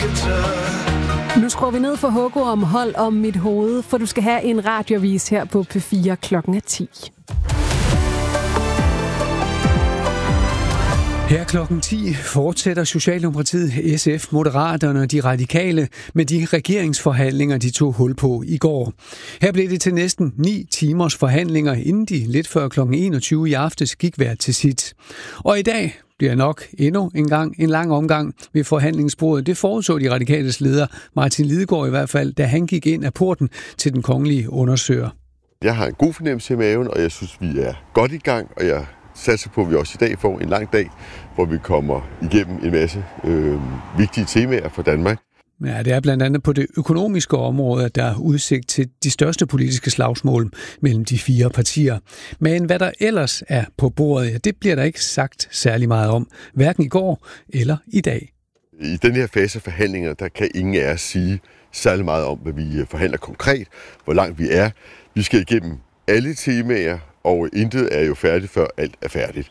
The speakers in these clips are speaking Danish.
Nu skruer vi ned for Hugo om hold om mit hoved, for du skal have en radioavis her på P4 klokken 10. Her klokken 10 fortsætter Socialdemokratiet, SF, Moderaterne og de radikale med de regeringsforhandlinger, de tog hul på i går. Her blev det til næsten 9 timers forhandlinger, inden de lidt før klokken 21 i aftes gik hver til sit. Og i dag bliver nok endnu en lang omgang ved forhandlingsbordet. Det forudså de radikales leder, Martin Lidegaard i hvert fald, da han gik ind af porten til den kongelige undersøger. Jeg har en god fornemmelse i maven, og jeg synes, vi er godt i gang, og jeg satser på, at vi også i dag får en lang dag, hvor vi kommer igennem en masse vigtige temaer for Danmark. Ja, det er blandt andet på det økonomiske område, at der er udsigt til de største politiske slagsmål mellem de 4 partier. Men hvad der ellers er på bordet, ja, det bliver der ikke sagt særlig meget om, hverken i går eller i dag. I den her fase af forhandlinger, der kan ingen af os sige særlig meget om, hvad vi forhandler konkret, hvor langt vi er. Vi skal igennem alle temaer, og intet er jo færdigt, før alt er færdigt.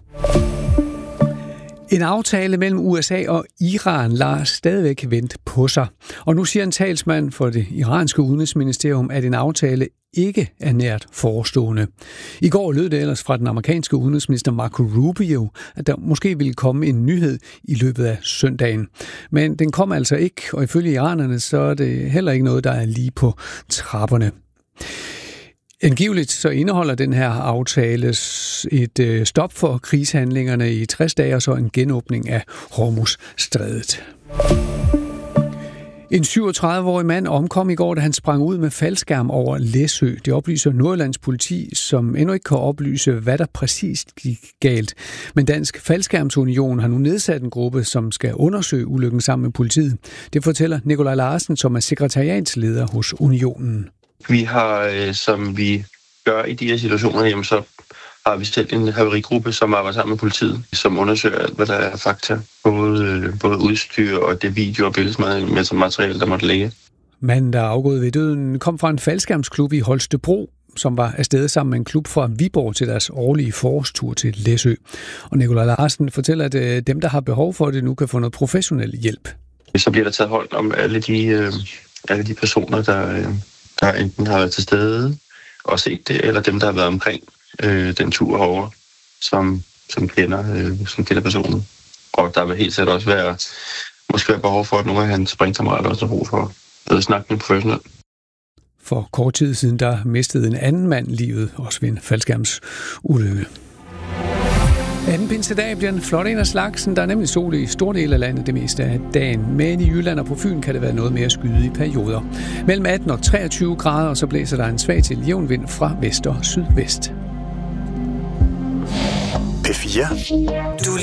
En aftale mellem USA og Iran lader stadigvæk vente på sig. Og nu siger en talsmand for det iranske udenrigsministerium, at en aftale ikke er nært forestående. I går lød det ellers fra den amerikanske udenrigsminister Marco Rubio, at der måske ville komme en nyhed i løbet af søndagen. Men den kom altså ikke, og ifølge iranerne så er det heller ikke noget, der er lige på trapperne. Angiveligt så indeholder den her aftale et stop for krigshandlingerne i 60 dage og så en genåbning af Hormuzstrædet. En 37-årig mand omkom i går, da han sprang ud med faldskærm over Læsø. Det oplyser Nordjyllands politi, som endnu ikke kan oplyse, hvad der præcist gik galt. Men Dansk Faldskærmsunion har nu nedsat en gruppe, som skal undersøge ulykken sammen med politiet. Det fortæller Nikolaj Larsen, som er sekretariatsleder hos Unionen. Vi har, som vi gør i de her situationer, jamen, så har vi selv en haverigruppe, som arbejder sammen med politiet, som undersøger alt, hvad der er fakta. Både udstyr og det video- og billedmateriale, der måtte ligge. Manden, der er afgået ved døden, kom fra en faldskærmsklub i Holstebro, som var afsted sammen med en klub fra Viborg til deres årlige forårstur til Læsø. Og Nikolaj Larsen fortæller, at dem, der har behov for det, nu kan få noget professionel hjælp. Så bliver der taget hånd om alle de personer, der enten har været til stede og set det, eller dem, der har været omkring den tur herovre, som kender personen. Og der vil helt sikkert også måske være behov for, at nogle af hans springkammerater også har brug for at snakke med professionelt. For kort tid siden, der mistede en anden mand livet, også ved en faldskærmsulykke. Anden pinsedag bliver en flot en af slagsen. Der er nemlig sol i store dele af landet det meste af dagen. Men i Jylland og på Fyn kan det være noget mere skyde i perioder. Mellem 18 og 23 grader, og så blæser der en svag til jævn vind fra vest og sydvest. P4.